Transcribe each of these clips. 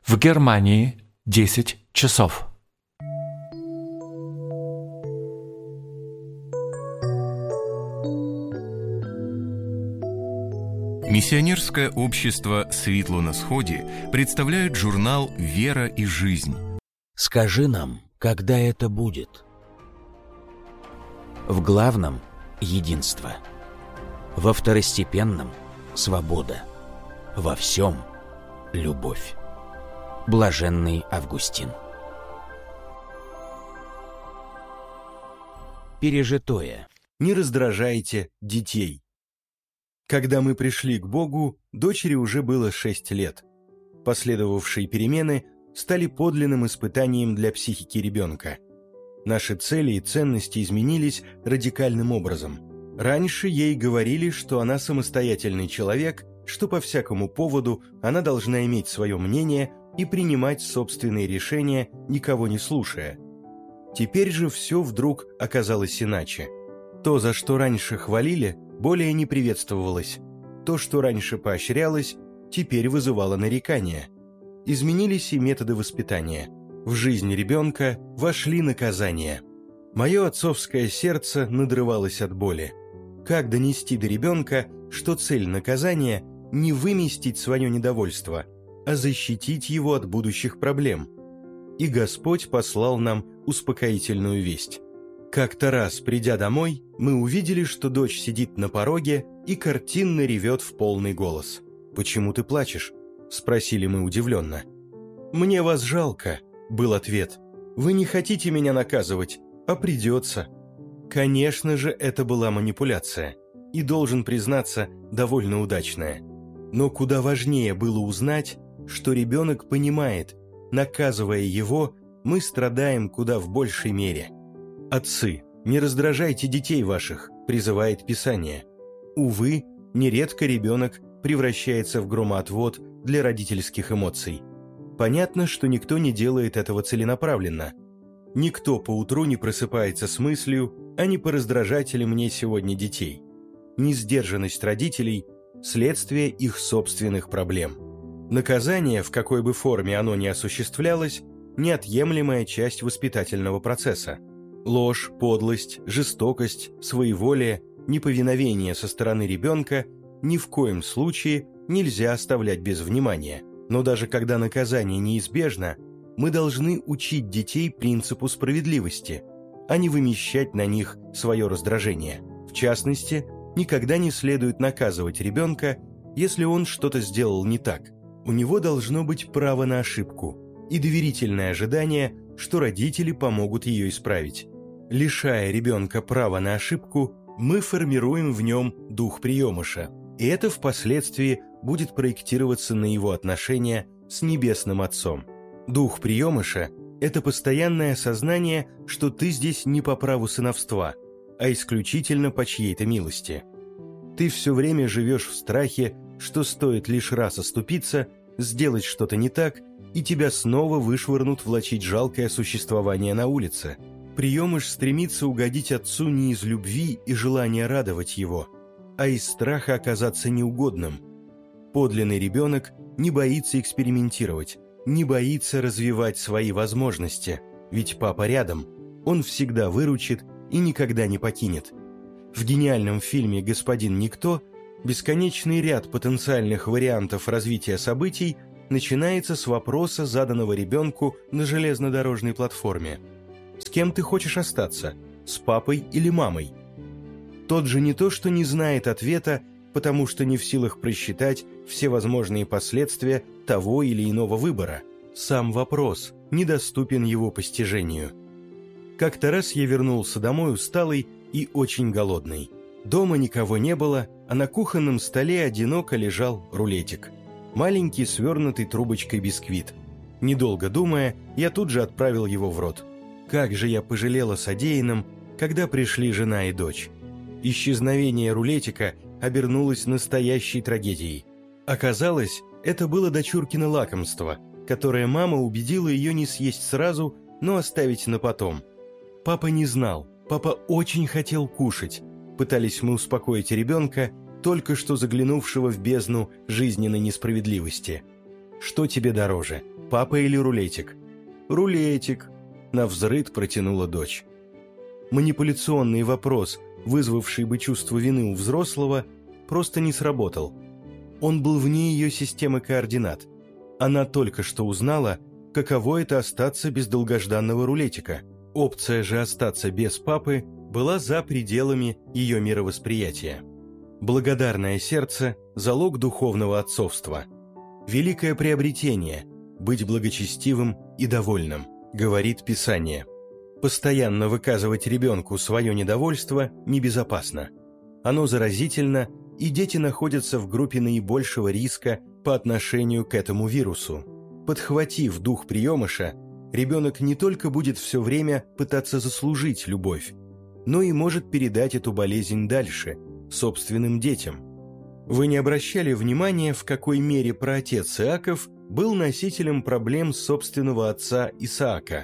В Германии 10 часов. Миссионерское общество «Світло на Сході» представляет журнал «Вера и жизнь». Скажи нам, когда это будет? В главном – единство. Во второстепенном – свобода. Во всем – любовь. Блаженный Августин. Пережитое. Не раздражайте детей. Когда мы пришли к Богу, дочери уже было 6 лет. Последовавшие перемены стали подлинным испытанием для психики ребенка. Наши цели и ценности изменились радикальным образом. Раньше ей говорили, что она самостоятельный человек, что по всякому поводу она должна иметь свое мнение и принимать собственные решения, никого не слушая. Теперь же все вдруг оказалось иначе. То, за что раньше хвалили, более не приветствовалось. То, что раньше поощрялось, теперь вызывало нарекания. Изменились и методы воспитания. В жизнь ребенка вошли наказания. Мое отцовское сердце надрывалось от боли. Как донести до ребенка, что цель наказания – не выместить свое недовольство, а защитить его от будущих проблем? И Господь послал нам успокоительную весть. Как-то раз, придя домой, мы увидели, что дочь сидит на пороге и картинно ревет в полный голос. «Почему ты плачешь?» – спросили мы удивленно. «Мне вас жалко», – был ответ. «Вы не хотите меня наказывать, а придется». Конечно же, это была манипуляция, и, должен признаться, довольно удачная. Но куда важнее было узнать, что ребенок понимает, наказывая его, мы страдаем куда в большей мере. «Отцы, не раздражайте детей ваших», – призывает Писание. Увы, нередко ребенок превращается в громоотвод для родительских эмоций. Понятно, что никто не делает этого целенаправленно. Никто поутру не просыпается с мыслью, а не пораздражать ли мне сегодня детей. Несдержанность родителей – следствие их собственных проблем. Наказание, в какой бы форме оно ни осуществлялось, неотъемлемая часть воспитательного процесса. Ложь, подлость, жестокость, своеволие, неповиновение со стороны ребенка ни в коем случае нельзя оставлять без внимания. Но даже когда наказание неизбежно, мы должны учить детей принципу справедливости, а не вымещать на них свое раздражение. В частности, никогда не следует наказывать ребенка, если он что-то сделал не так. У него должно быть право на ошибку и доверительное ожидание, что родители помогут ее исправить. Лишая ребенка права на ошибку, мы формируем в нем дух приемыша, и это впоследствии будет проектироваться на его отношения с Небесным Отцом. Дух приемыша – это постоянное осознание, что ты здесь не по праву сыновства, а исключительно по чьей-то милости. Ты все время живешь в страхе, что стоит лишь раз оступиться, сделать что-то не так, и тебя снова вышвырнут влачить жалкое существование на улице. Приемыш стремится угодить отцу не из любви и желания радовать его, а из страха оказаться неугодным. Подлинный ребенок не боится экспериментировать, не боится развивать свои возможности, ведь папа рядом, он всегда выручит и никогда не покинет. В гениальном фильме «Господин Никто» бесконечный ряд потенциальных вариантов развития событий начинается с вопроса, заданного ребенку на железнодорожной платформе. С кем ты хочешь остаться? С папой или мамой? Тот же не то, что не знает ответа, потому что не в силах просчитать все возможные последствия того или иного выбора. Сам вопрос недоступен его постижению. Как-то раз я вернулся домой усталый и очень голодный. Дома никого не было, а на кухонном столе одиноко лежал рулетик. Маленький свернутый трубочкой бисквит. Недолго думая, я тут же отправил его в рот. Как же я пожалел о содеянном, когда пришли жена и дочь. Исчезновение рулетика обернулось настоящей трагедией. Оказалось, это было дочуркино лакомство, которое мама убедила ее не съесть сразу, но оставить на потом. Папа не знал, папа очень хотел кушать. Пытались мы успокоить ребенка, только что заглянувшего в бездну жизненной несправедливости. Что тебе дороже, Папа или рулетик? Рулетик, навзрыд протянула дочь. Манипуляционный вопрос, вызвавший бы чувство вины у взрослого, просто не сработал. Он был вне ее системы координат. Она только что узнала, каково это остаться без долгожданного рулетика. Опция же остаться без папы была за пределами ее мировосприятия. Благодарное сердце – залог духовного отцовства. Великое приобретение – быть благочестивым и довольным, говорит Писание. Постоянно выказывать ребенку свое недовольство небезопасно. Оно заразительно, и дети находятся в группе наибольшего риска по отношению к этому вирусу. Подхватив дух приемыша, ребенок не только будет все время пытаться заслужить любовь, но и может передать эту болезнь дальше, собственным детям. Вы не обращали внимания, в какой мере праотец Иаков был носителем проблем собственного отца Исаака?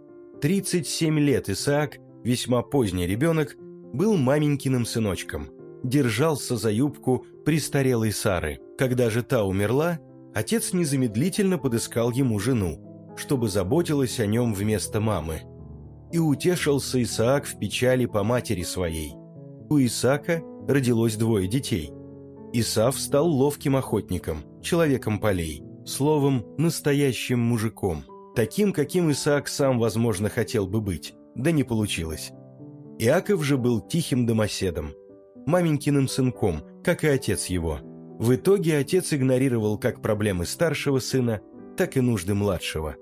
37 лет Исаак, весьма поздний ребенок, был маменькиным сыночком, держался за юбку престарелой Сары. Когда же та умерла, отец незамедлительно подыскал ему жену, чтобы заботилась о нем вместо мамы. И утешился Исаак в печали по матери своей. У Исаака родилось 2 детей. Исав стал ловким охотником, человеком полей, словом, настоящим мужиком, таким, каким Исаак сам, возможно, хотел бы быть, да не получилось. Иаков же был тихим домоседом, маменькиным сынком, как и отец его. В итоге отец игнорировал как проблемы старшего сына, так и нужды младшего.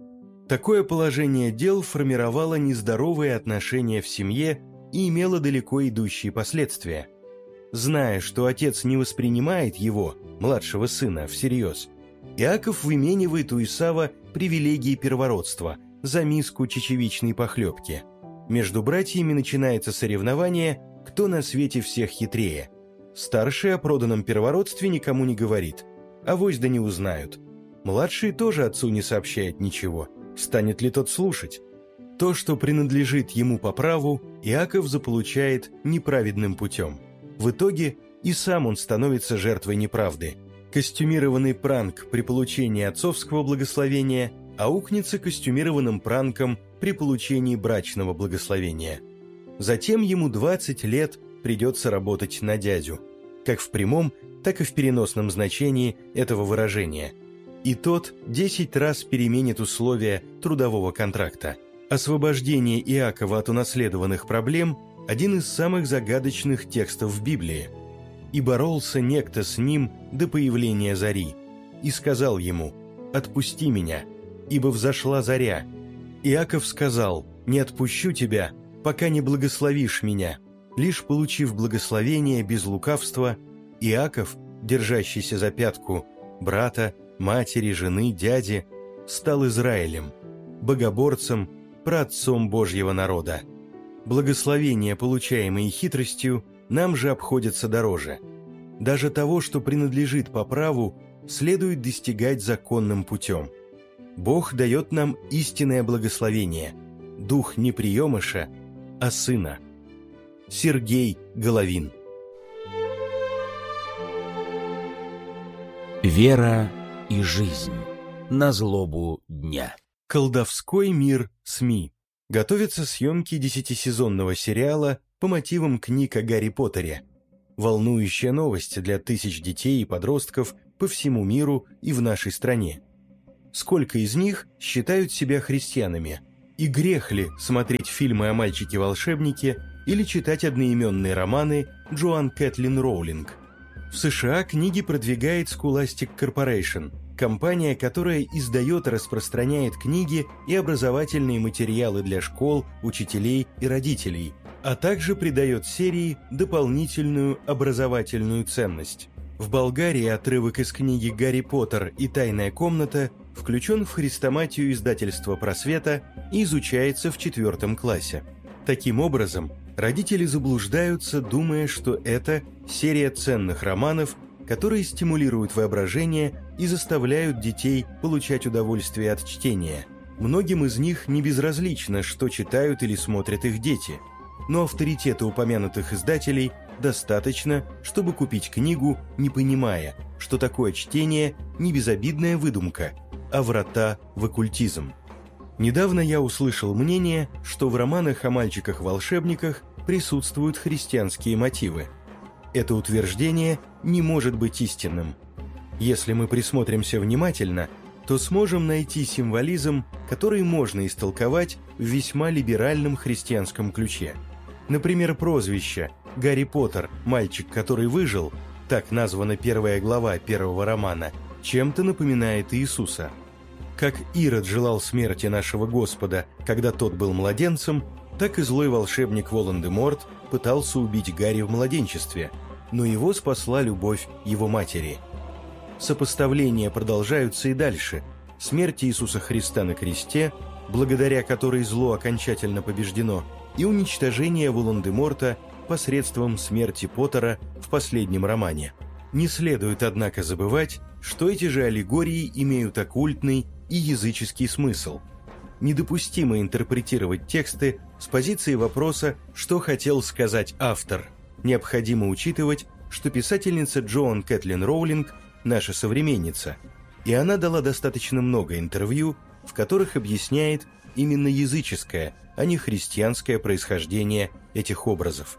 Такое положение дел формировало нездоровые отношения в семье и имело далеко идущие последствия. Зная, что отец не воспринимает его, младшего сына, всерьез, Иаков выменивает у Исава привилегии первородства за миску чечевичной похлебки. Между братьями начинается соревнование, кто на свете всех хитрее. Старший о проданном первородстве никому не говорит, авось да не узнают. Младший тоже отцу не сообщает ничего, станет ли тот слушать? То, что принадлежит ему по праву, Иаков заполучает неправедным путем. В итоге и сам он становится жертвой неправды. Костюмированный пранк при получении отцовского благословения аукнется костюмированным пранком при получении брачного благословения. Затем ему 20 лет придется работать на дядю, как в прямом, так и в переносном значении этого выражения. И тот 10 раз переменит условия трудового контракта. Освобождение Иакова от унаследованных проблем – один из самых загадочных текстов в Библии. «И боролся некто с ним до появления зари, и сказал ему: отпусти меня, ибо взошла заря. Иаков сказал: не отпущу тебя, пока не благословишь меня». Лишь получив благословение без лукавства, Иаков, держащийся за пятку брата, матери, жены, дяди, стал Израилем, богоборцем, праотцом Божьего народа. Благословения, получаемые хитростью, нам же обходятся дороже. Даже того, что принадлежит по праву, следует достигать законным путем. Бог дает нам истинное благословение, дух не приемыша, а сына. Сергей Головин. Вера и жизнь на злобу дня. Колдовской мир СМИ. Готовятся съемки 10-сезонного сериала по мотивам книг о Гарри Поттере. Волнующая новость для тысяч детей и подростков по всему миру и в нашей стране. Сколько из них считают себя христианами? И грех ли смотреть фильмы о мальчике-волшебнике или читать одноименные романы Джоан Кэтлин Роулинг? В США книги продвигает Scholastic Corporation, компания, которая издает и распространяет книги и образовательные материалы для школ, учителей и родителей, а также придает серии дополнительную образовательную ценность. В Болгарии отрывок из книги «Гарри Поттер и тайная комната» включен в хрестоматию издательства «Просвета» и изучается в 4 классе. Таким образом, родители заблуждаются, думая, что это серия ценных романов, которые стимулируют воображение и заставляют детей получать удовольствие от чтения. Многим из них не безразлично, что читают или смотрят их дети, но авторитета упомянутых издателей достаточно, чтобы купить книгу, не понимая, что такое чтение не безобидная выдумка, а врата в оккультизм. Недавно я услышал мнение, что в романах о мальчиках-волшебниках присутствуют христианские мотивы. Это утверждение не может быть истинным. Если мы присмотримся внимательно, то сможем найти символизм, который можно истолковать в весьма либеральном христианском ключе. Например, прозвище «Гарри Поттер. Мальчик, который выжил», так названа первая глава первого романа, чем-то напоминает Иисуса. Как Ирод желал смерти нашего Господа, когда тот был младенцем, так и злой волшебник Волан-де-Морт пытался убить Гарри в младенчестве, но его спасла любовь его матери. Сопоставления продолжаются и дальше. Смерть Иисуса Христа на кресте, благодаря которой зло окончательно побеждено, и уничтожение Волан-де-Морта посредством смерти Поттера в последнем романе. Не следует, однако, забывать, что эти же аллегории имеют оккультный и языческий смысл. Недопустимо интерпретировать тексты с позиции вопроса, что хотел сказать автор. Необходимо учитывать, что писательница Джоан Кэтлин Роулинг – наша современница, и она дала достаточно много интервью, в которых объясняет именно языческое, а не христианское происхождение этих образов.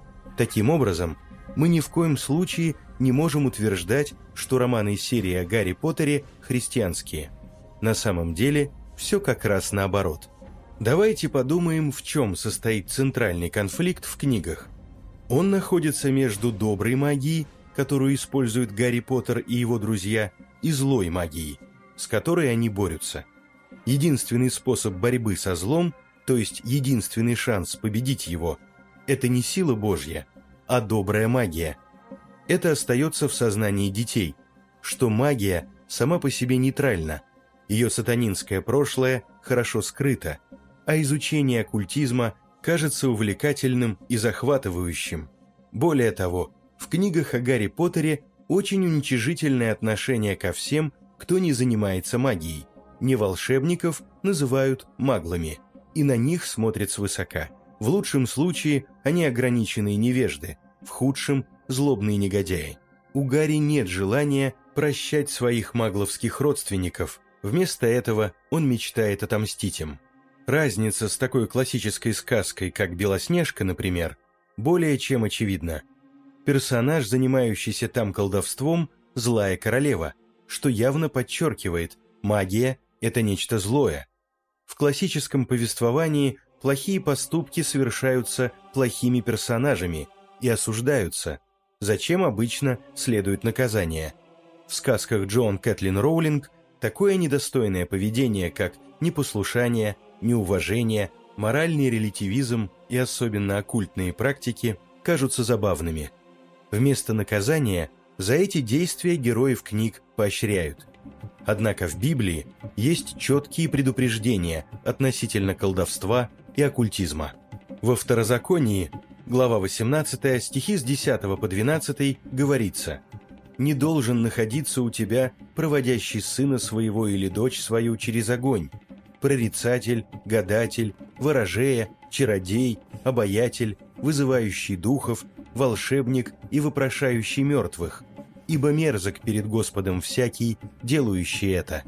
Таким образом, мы ни в коем случае не можем утверждать, что романы серии о Гарри Поттере христианские. На самом деле, все как раз наоборот. Давайте подумаем, в чем состоит центральный конфликт в книгах. Он находится между доброй магией, которую используют Гарри Поттер и его друзья, и злой магией, с которой они борются. Единственный способ борьбы со злом, то есть единственный шанс победить его, это не сила Божья, а добрая магия. Это остается в сознании детей, что магия сама по себе нейтральна, ее сатанинское прошлое хорошо скрыто, а изучение оккультизма кажется увлекательным и захватывающим. Более того, в книгах о Гарри Поттере очень уничижительное отношение ко всем, кто не занимается магией. Не волшебников называют маглами, и на них смотрят свысока. В лучшем случае они ограниченные невежды, в худшем – злобные негодяи. У Гарри нет желания прощать своих магловских родственников, вместо этого он мечтает отомстить им. Разница с такой классической сказкой, как «Белоснежка», например, более чем очевидна. Персонаж, занимающийся там колдовством, злая королева, что явно подчеркивает, магия – это нечто злое. В классическом повествовании плохие поступки совершаются плохими персонажами и осуждаются, зачем обычно следует наказание. В сказках Джоан Кэтлин Роулинг такое недостойное поведение, как непослушание, неуважение, моральный релятивизм и особенно оккультные практики, кажутся забавными. Вместо наказания за эти действия героев книг поощряют. Однако в Библии есть четкие предупреждения относительно колдовства и оккультизма. Во Второзаконии, глава 18, стихи с 10 по 12 говорится: «Не должен находиться у тебя проводящий сына своего или дочь свою через огонь, прорицатель, гадатель, ворожея, чародей, обаятель, вызывающий духов, волшебник и вопрошающий мертвых, ибо мерзок перед Господом всякий, делающий это.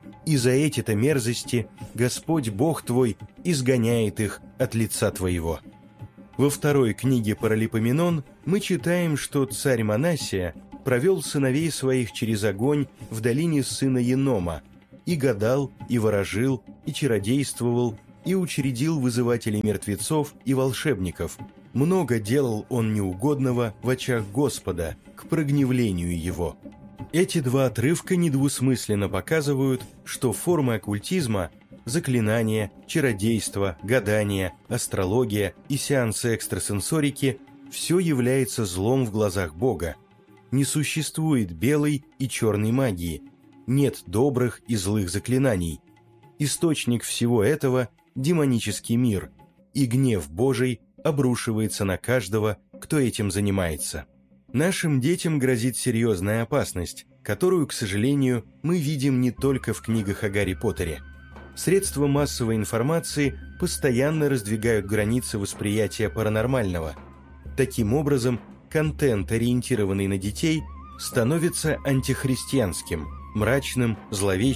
И за эти-то мерзости Господь Бог твой изгоняет их от лица твоего». Во второй книге Паралипоменон мы читаем, что царь Манассия провел сыновей своих через огонь в долине сына Енома, и гадал, и ворожил, и чародействовал, и учредил вызывателей мертвецов и волшебников. Много делал он неугодного в очах Господа, к прогневлению его. Эти два отрывка недвусмысленно показывают, что формы оккультизма – заклинания, чародейство, гадание, астрология и сеансы экстрасенсорики – все является злом в глазах Бога. Не существует белой и черной магии, нет добрых и злых заклинаний. Источник всего этого – демонический мир, и гнев Божий обрушивается на каждого, кто этим занимается. Нашим детям грозит серьезная опасность, которую, к сожалению, мы видим не только в книгах о Гарри Поттере. Средства массовой информации постоянно раздвигают границы восприятия паранормального. Таким образом, контент, ориентированный на детей, становится антихристианским, мрачным, зловещим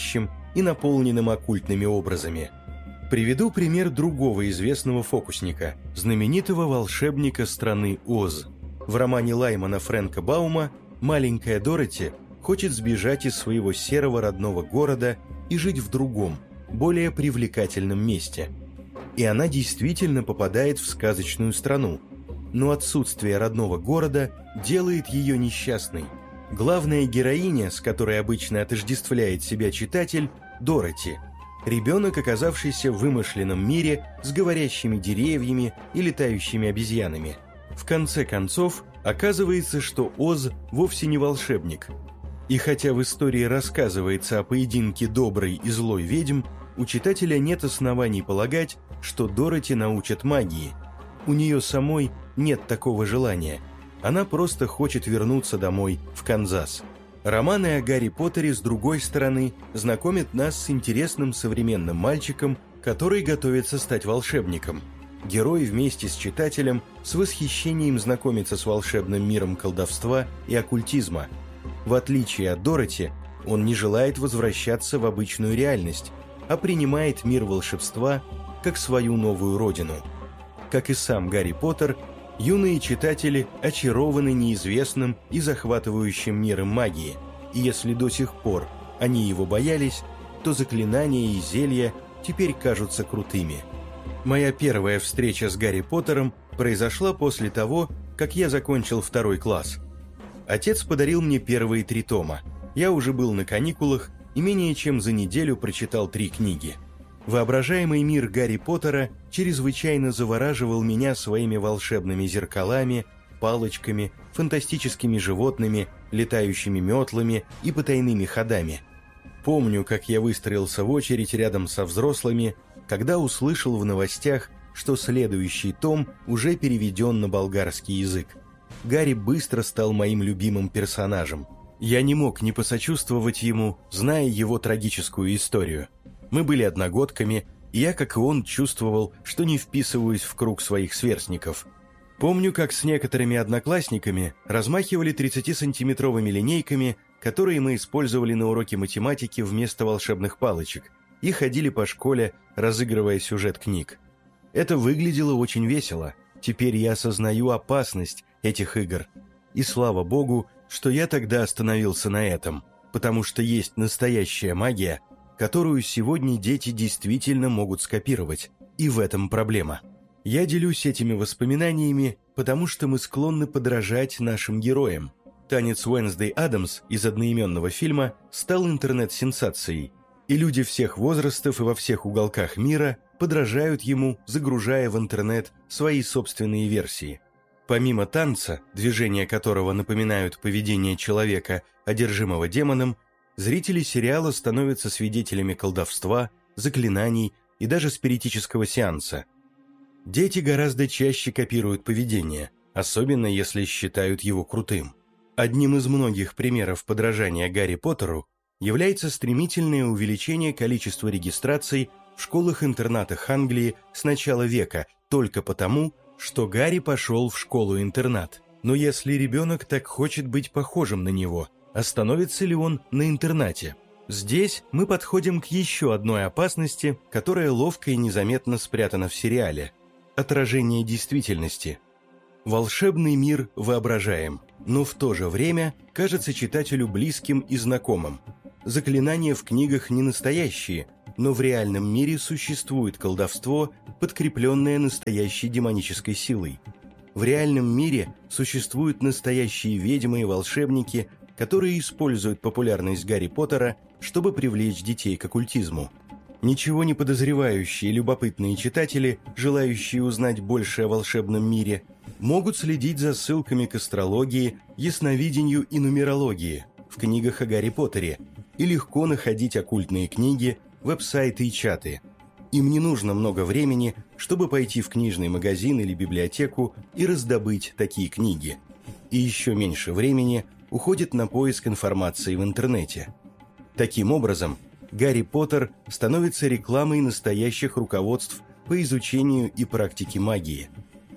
и наполненным оккультными образами. Приведу пример другого известного фокусника, знаменитого волшебника страны Оз. В романе Лаймана Фрэнка Баума маленькая Дороти хочет сбежать из своего серого родного города и жить в другом, более привлекательном месте. И она действительно попадает в сказочную страну, но отсутствие родного города делает ее несчастной. Главная героиня, с которой обычно отождествляет себя читатель, Дороти. Ребенок, оказавшийся в вымышленном мире с говорящими деревьями и летающими обезьянами. В конце концов, оказывается, что Оз вовсе не волшебник. И хотя в истории рассказывается о поединке доброй и злой ведьм, у читателя нет оснований полагать, что Дороти научат магии. У нее самой нет такого желания. Она просто хочет вернуться домой, в Канзас. Романы о Гарри Поттере, с другой стороны, знакомят нас с интересным современным мальчиком, который готовится стать волшебником. Герой вместе с читателем с восхищением знакомится с волшебным миром колдовства и оккультизма. В отличие от Дороти, он не желает возвращаться в обычную реальность, а принимает мир волшебства как свою новую родину. Как и сам Гарри Поттер, юные читатели очарованы неизвестным и захватывающим миром магии, и если до сих пор они его боялись, то заклинания и зелья теперь кажутся крутыми. Моя первая встреча с Гарри Поттером произошла после того, как я закончил 2 класс. Отец подарил мне первые 3 тома. Я уже был на каникулах и менее чем за неделю прочитал 3 книги. Воображаемый мир Гарри Поттера чрезвычайно завораживал меня своими волшебными зеркалами, палочками, фантастическими животными, летающими метлами и потайными ходами. Помню, как я выстроился в очередь рядом со взрослыми, когда услышал в новостях, что следующий том уже переведен на болгарский язык. Гарри быстро стал моим любимым персонажем. Я не мог не посочувствовать ему, зная его трагическую историю. Мы были одногодками, и я, как и он, чувствовал, что не вписываюсь в круг своих сверстников. Помню, как с некоторыми одноклассниками размахивали 30-сантиметровыми линейками, которые мы использовали на уроке математики вместо волшебных палочек, и ходили по школе, разыгрывая сюжет книг. Это выглядело очень весело. Теперь я осознаю опасность этих игр. И слава богу, что я тогда остановился на этом, потому что есть настоящая магия, которую сегодня дети действительно могут скопировать, и в этом проблема. Я делюсь этими воспоминаниями, потому что мы склонны подражать нашим героям. Танец Уэнсдей Адамс из одноименного фильма стал интернет-сенсацией, и люди всех возрастов и во всех уголках мира подражают ему, загружая в интернет свои собственные версии. Помимо танца, движения которого напоминают поведение человека, одержимого демоном, зрители сериала становятся свидетелями колдовства, заклинаний и даже спиритического сеанса. Дети гораздо чаще копируют поведение, особенно если считают его крутым. Одним из многих примеров подражания Гарри Поттеру является стремительное увеличение количества регистраций в школах-интернатах Англии с начала века только потому, что Гарри пошел в школу-интернат. Но если ребенок так хочет быть похожим на него, остановится ли он на интернате? Здесь мы подходим к еще одной опасности, которая ловко и незаметно спрятана в сериале – отражение действительности. Волшебный мир воображаем, но в то же время кажется читателю близким и знакомым. Заклинания в книгах не настоящие, но в реальном мире существует колдовство, подкрепленное настоящей демонической силой. В реальном мире существуют настоящие ведьмы и волшебники, которые используют популярность Гарри Поттера, чтобы привлечь детей к оккультизму. Ничего не подозревающие любопытные читатели, желающие узнать больше о волшебном мире, могут следить за ссылками к астрологии, ясновидению и нумерологии в книгах о Гарри Поттере и легко находить оккультные книги, веб-сайты и чаты. Им не нужно много времени, чтобы пойти в книжный магазин или библиотеку и раздобыть такие книги. И еще меньше времени уходит на поиск информации в интернете. Таким образом, Гарри Поттер становится рекламой настоящих руководств по изучению и практике магии.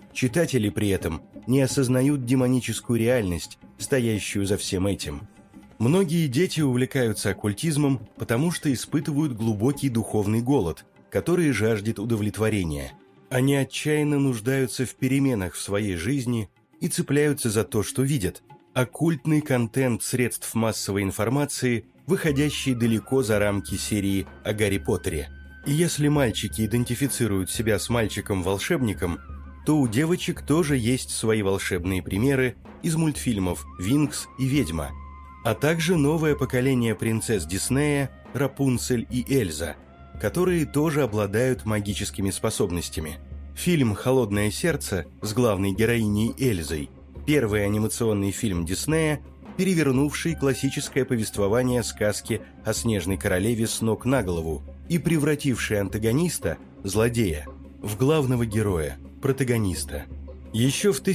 Читатели при этом не осознают демоническую реальность, стоящую за всем этим. Многие дети увлекаются оккультизмом, потому что испытывают глубокий духовный голод, который жаждет удовлетворения. Они отчаянно нуждаются в переменах в своей жизни и цепляются за то, что видят. Оккультный контент средств массовой информации, выходящий далеко за рамки серии о Гарри Поттере. И если мальчики идентифицируют себя с мальчиком-волшебником, то у девочек тоже есть свои волшебные примеры из мультфильмов «Винкс» и «Ведьма», а также новое поколение принцесс Диснея Рапунцель и Эльза, которые тоже обладают магическими способностями. Фильм «Холодное сердце» с главной героиней Эльзой – первый анимационный фильм Диснея, перевернувший классическое повествование сказки о Снежной королеве с ног на голову и превративший антагониста, злодея, в главного героя, протагониста. Еще в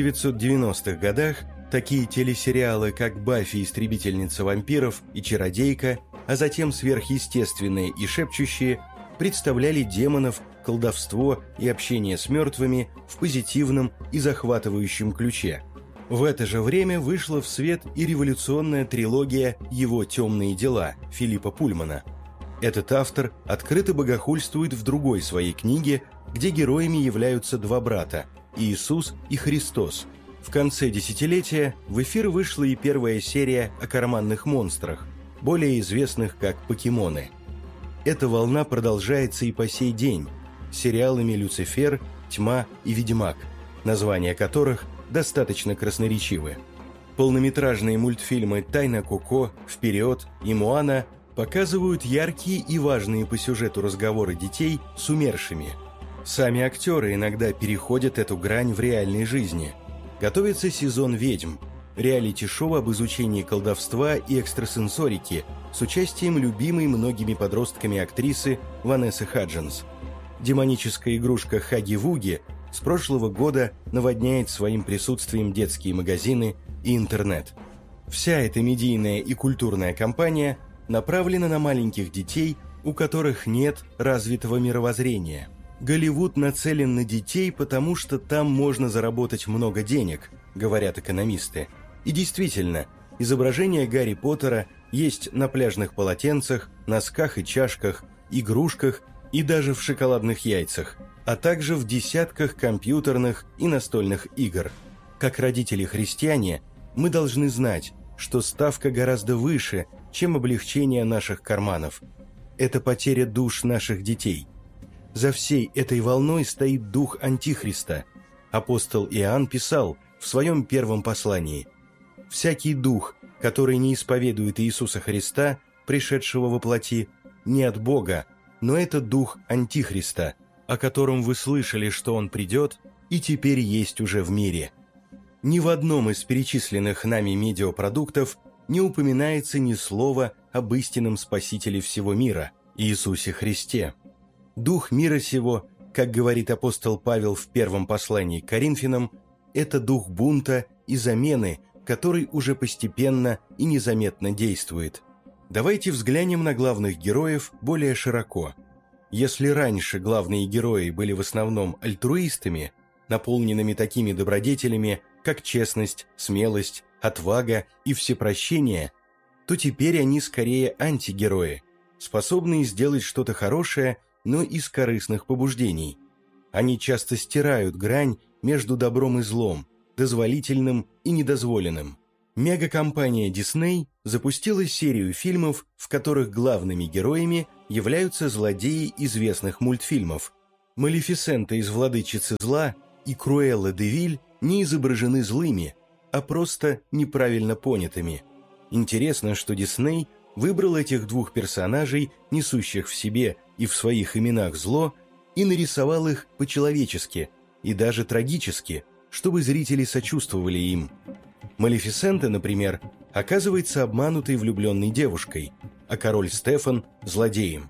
1990-х годах такие телесериалы, как «Баффи. Истребительница вампиров» и «Чародейка», а затем «Сверхъестественные» и «Шепчущие» представляли демонов, колдовство и общение с мертвыми в позитивном и захватывающем ключе. В это же время вышла в свет и революционная трилогия «Его темные дела» Филиппа Пульмана. Этот автор открыто богохульствует в другой своей книге, где героями являются два брата – Иисус и Христос. В конце десятилетия в эфир вышла и первая серия о карманных монстрах, более известных как покемоны. Эта волна продолжается и по сей день сериалами «Люцифер», «Тьма» и «Ведьмак», названия которых достаточно красноречивы. Полнометражные мультфильмы «Тайна Коко», «Вперед» и «Моана» показывают яркие и важные по сюжету разговоры детей с умершими. Сами актеры иногда переходят эту грань в реальной жизни. Готовится сезон «Ведьм», реалити-шоу об изучении колдовства и экстрасенсорики с участием любимой многими подростками актрисы Ванессы Хадженс. Демоническая игрушка Хаги-Вуги с прошлого года наводняет своим присутствием детские магазины и интернет. Вся эта медийная и культурная кампания направлена на маленьких детей, у которых нет развитого мировоззрения. Голливуд нацелен на детей, потому что там можно заработать много денег, говорят экономисты. И действительно, изображения Гарри Поттера есть на пляжных полотенцах, носках и чашках, игрушках и даже в шоколадных яйцах, а также в десятках компьютерных и настольных игр. Как родители-христиане, мы должны знать, что ставка гораздо выше, чем облегчение наших карманов. Это потеря душ наших детей. За всей этой волной стоит дух Антихриста. Апостол Иоанн писал в своем первом послании: «Всякий дух, который не исповедует Иисуса Христа, пришедшего во плоти, не от Бога, но это дух Антихриста, о котором вы слышали, что он придет и теперь есть уже в мире». Ни в одном из перечисленных нами медиапродуктов не упоминается ни слова об истинном Спасителе всего мира, Иисусе Христе. Дух мира сего, как говорит апостол Павел в первом послании к Коринфянам, это дух бунта и замены, который уже постепенно и незаметно действует. Давайте взглянем на главных героев более широко. Если раньше главные герои были в основном альтруистами, наполненными такими добродетелями, как честность, смелость, отвага и всепрощение, то теперь они скорее антигерои, способные сделать что-то хорошее, но из корыстных побуждений. Они часто стирают грань между добром и злом, дозволительным и недозволенным. Мегакомпания Disney запустила серию фильмов, в которых главными героями являются злодеи известных мультфильмов. Малефисента из «Владычицы зла» и Круэлла де Виль не изображены злыми, а просто неправильно понятыми. Интересно, что Дисней выбрал этих двух персонажей, несущих в себе и в своих именах зло, и нарисовал их по-человечески и даже трагически, чтобы зрители сочувствовали им. Малефисента, например, оказывается обманутой влюбленной девушкой, а король Стефан – злодеем.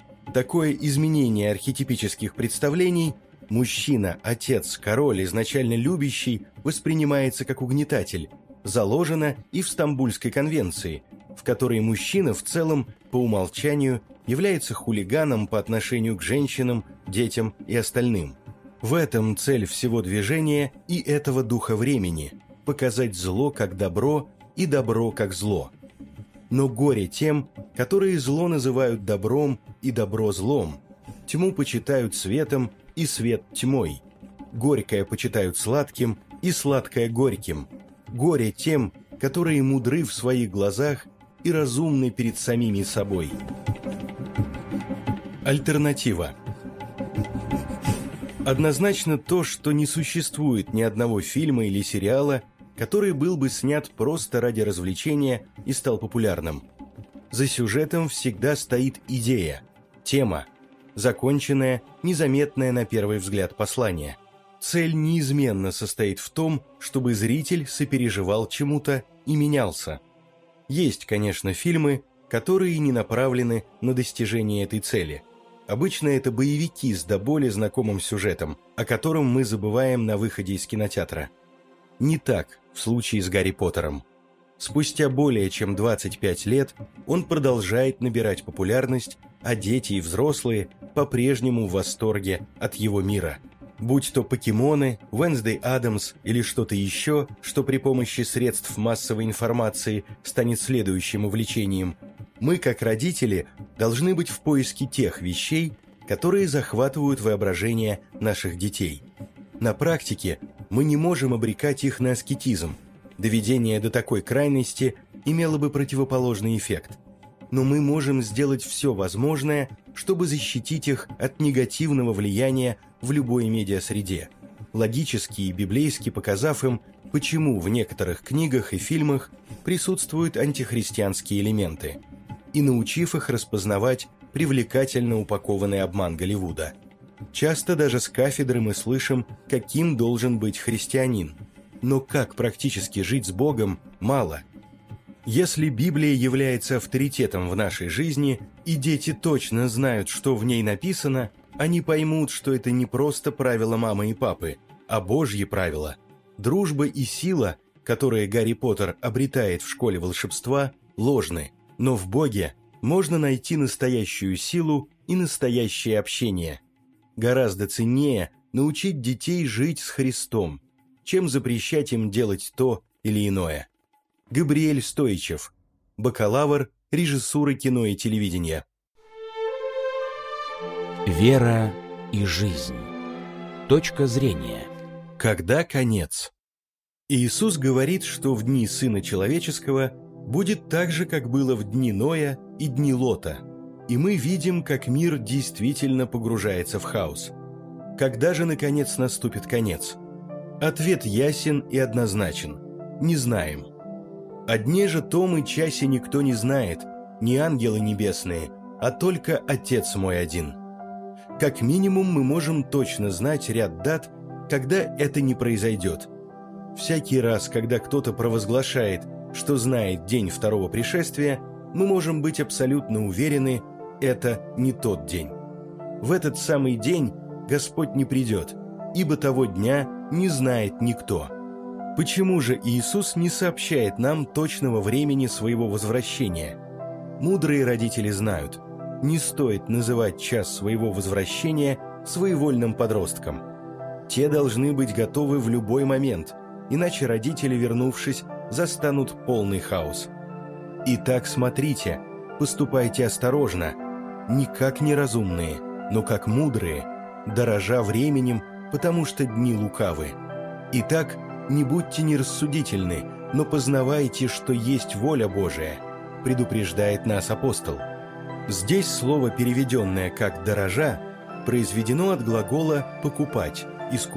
Такое изменение архетипических представлений – мужчина, отец, король, изначально любящий, воспринимается как угнетатель, заложено и в Стамбульской конвенции, в которой мужчина в целом, по умолчанию, является хулиганом по отношению к женщинам, детям и остальным. В этом цель всего движения и этого духа времени – показать зло как добро и добро как зло. Но горе тем, которые зло называют добром и добро злом, тьму почитают светом и свет тьмой, горькое почитают сладким и сладкое горьким. Горе тем, которые мудры в своих глазах и разумны перед самими собой. Альтернатива. Однозначно то, что не существует ни одного фильма или сериала, который был бы снят просто ради развлечения и стал популярным. За сюжетом всегда стоит идея, тема, законченное, незаметное на первый взгляд послание. Цель неизменно состоит в том, чтобы зритель сопереживал чему-то и менялся. Есть, конечно, фильмы, которые не направлены на достижение этой цели. Обычно это боевики с до боли знакомым сюжетом, о котором мы забываем на выходе из кинотеатра. Не так в случае с Гарри Поттером. Спустя более чем 25 лет он продолжает набирать популярность, а дети и взрослые по-прежнему в восторге от его мира. Будь то покемоны, Уэнсдей Адамс или что-то еще, что при помощи средств массовой информации станет следующим увлечением, мы, как родители, должны быть в поиске тех вещей, которые захватывают воображение наших детей. На практике мы не можем обрекать их на аскетизм. Доведение до такой крайности имело бы противоположный эффект. Но мы можем сделать все возможное, чтобы защитить их от негативного влияния в любой медиасреде, логически и библейски показав им, почему в некоторых книгах и фильмах присутствуют антихристианские элементы, и научив их распознавать привлекательно упакованный обман Голливуда. Часто даже с кафедры мы слышим, каким должен быть христианин. Но как практически жить с Богом, мало. Если Библия является авторитетом в нашей жизни, и дети точно знают, что в ней написано, они поймут, что это не просто правила мамы и папы, а Божьи правила. Дружба и сила, которые Гарри Поттер обретает в школе волшебства, ложны. Но в Боге можно найти настоящую силу и настоящее общение. Гораздо ценнее научить детей жить с Христом, чем запрещать им делать то или иное. Габриэль Стоичев, бакалавр режиссуры кино и телевидения. Вера и жизнь. Точка зрения. Когда конец? Иисус говорит, что в дни Сына Человеческого будет так же, как было в дни Ноя и дни Лота, и мы видим, как мир действительно погружается в хаос. Когда же, наконец, наступит конец? Ответ ясен и однозначен. Не знаем. О дне же том и часе никто не знает, не ангелы небесные, а только Отец мой один. Как минимум мы можем точно знать ряд дат, когда это не произойдет. Всякий раз, когда кто-то провозглашает, что знает день второго пришествия, мы можем быть абсолютно уверены, это не тот день. В этот самый день Господь не придет, ибо того дня не знает никто. Почему же Иисус не сообщает нам точного времени своего возвращения? Мудрые родители знают, не стоит называть час своего возвращения своевольным подростком. Те должны быть готовы в любой момент, иначе родители, вернувшись, застанут полный хаос. Итак, смотрите, поступайте осторожно, не как неразумные, но как мудрые, дорожа временем, потому что дни лукавы. Итак, не будьте нерассудительны, но познавайте, что есть воля Божия, предупреждает нас апостол. Здесь слово, переведенное как «дорожа», произведено от глагола «покупать»,